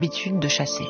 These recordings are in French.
l'habitude de chasser.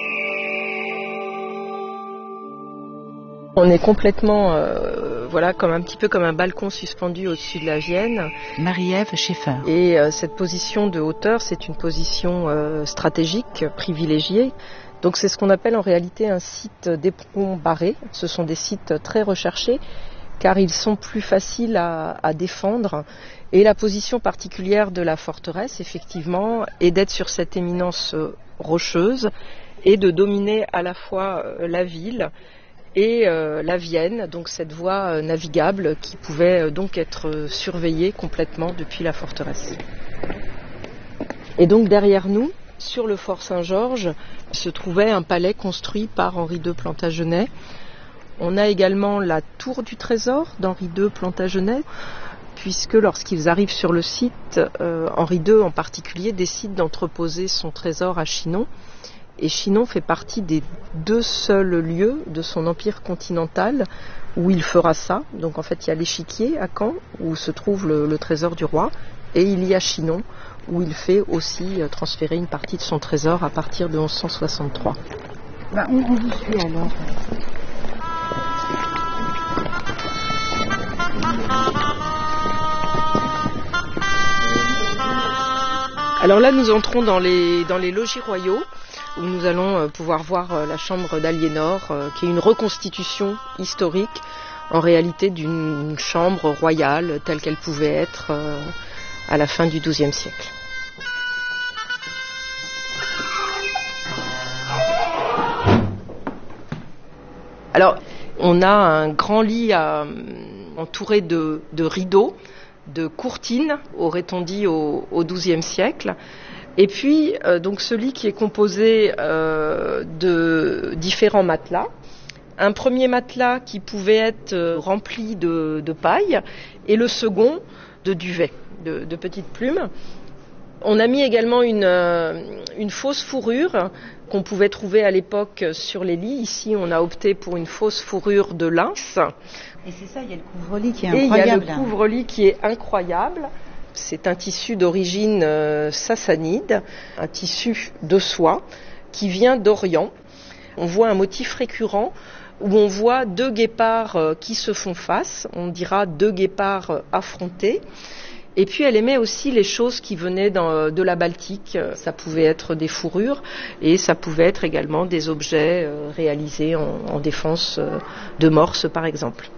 On est complètement, comme un petit peu comme un balcon suspendu au-dessus de la Vienne. Marie-Ève Schaeffer. Et cette position de hauteur, c'est une position stratégique, privilégiée. Donc c'est ce qu'on appelle en réalité un site d'éperon barré. Ce sont des sites très recherchés car ils sont plus faciles à défendre. Et la position particulière de la forteresse, effectivement, est d'être sur cette éminence rocheuse et de dominer à la fois la ville et la Vienne, donc cette voie navigable qui pouvait donc être surveillée complètement depuis la forteresse. Et donc derrière nous, sur le fort Saint-Georges, se trouvait un palais construit par Henri II Plantagenet. On a également la tour du trésor d'Henri II Plantagenet, puisque lorsqu'ils arrivent sur le site, Henri II en particulier décide d'entreposer son trésor à Chinon. Et Chinon fait partie des 2 seuls lieux de son empire continental où il fera ça. Donc en fait il y a l'échiquier à Caen où se trouve le trésor du roi, et il y a Chinon où il fait aussi transférer une partie de son trésor à partir de 1163. On vous suit alors. Alors là nous entrons dans les logis royaux, où nous allons pouvoir voir la chambre d'Aliénor, qui est une reconstitution historique, en réalité, d'une chambre royale telle qu'elle pouvait être à la fin du XIIe siècle. Alors, on a un grand lit entouré de rideaux, de courtines, aurait-on dit, au XIIe siècle. Et puis, donc ce lit qui est composé de différents matelas. Un premier matelas qui pouvait être rempli de paille, et le second de duvet, de petites plumes. On a mis également une fausse fourrure qu'on pouvait trouver à l'époque sur les lits. Ici, on a opté pour une fausse fourrure de lynx. Et c'est ça, il y a le couvre-lit qui est incroyable. Et il y a le couvre-lit qui est incroyable. C'est un tissu d'origine sassanide, un tissu de soie qui vient d'Orient. On voit un motif récurrent où on voit 2 guépards qui se font face, on dira 2 guépards affrontés. Et puis elle aimait aussi les choses qui venaient de la Baltique. Ça pouvait être des fourrures et ça pouvait être également des objets réalisés en défense de morses par exemple.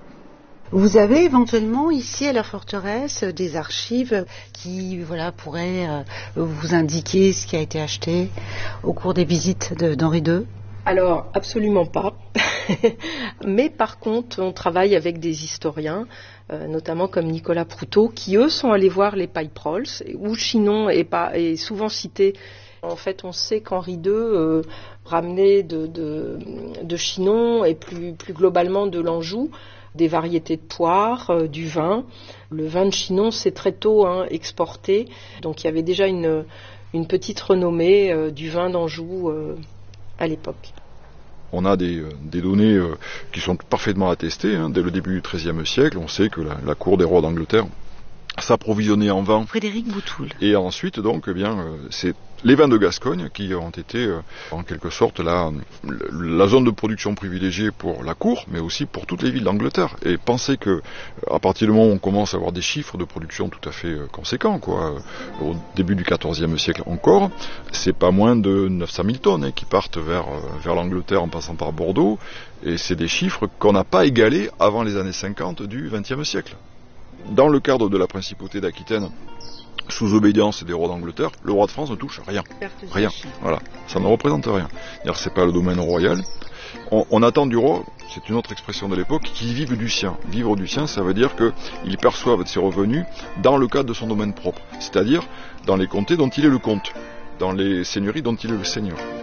Vous avez éventuellement ici à la forteresse des archives qui pourraient vous indiquer ce qui a été acheté au cours des visites d'Henri II ? Alors, absolument pas. Mais par contre, on travaille avec des historiens, notamment comme Nicolas Proutot, qui eux sont allés voir les Paille-Prols, où Chinon est souvent cité. En fait, on sait qu'Henri II ramenait de Chinon et plus globalement de l'Anjou des variétés de poires, du vin. Le vin de Chinon s'est très tôt exporté, donc il y avait déjà une petite renommée du vin d'Anjou à l'époque. On a des données qui sont parfaitement attestées. Dès le début du XIIIe siècle, on sait que la cour des rois d'Angleterre s'approvisionner en vin. Frédéric Boutoul. Et ensuite, donc, c'est les vins de Gascogne qui ont été, en quelque sorte, la zone de production privilégiée pour la cour, mais aussi pour toutes les villes d'Angleterre. Et pensez que, à partir du moment où on commence à avoir des chiffres de production tout à fait conséquents, au début du XIVe siècle encore, c'est pas moins de 900 000 tonnes qui partent vers l'Angleterre en passant par Bordeaux. Et c'est des chiffres qu'on n'a pas égalés avant les années 50 du XXe siècle. Dans le cadre de la principauté d'Aquitaine, sous obédience des rois d'Angleterre, le roi de France ne touche rien. Rien. Voilà. Ça ne représente rien. C'est pas le domaine royal. On attend du roi, c'est une autre expression de l'époque, qu'il vive du sien. Vivre du sien, ça veut dire qu'il perçoive ses revenus dans le cadre de son domaine propre. C'est-à-dire dans les comtés dont il est le comte, dans les seigneuries dont il est le seigneur.